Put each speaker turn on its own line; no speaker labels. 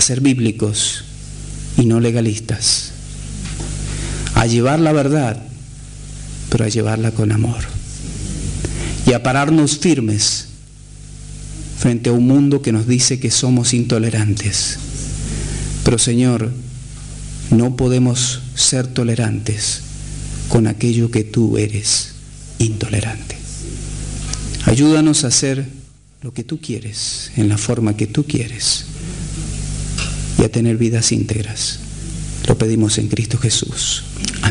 ser bíblicos y no legalistas, a llevar la verdad, pero a llevarla con amor, y a pararnos firmes frente a un mundo que nos dice que somos intolerantes. Pero Señor, no podemos ser tolerantes con aquello que tú eres intolerante. Ayúdanos a hacer lo que tú quieres, en la forma que tú quieres, y a tener vidas íntegras. Lo pedimos en Cristo Jesús. Amén.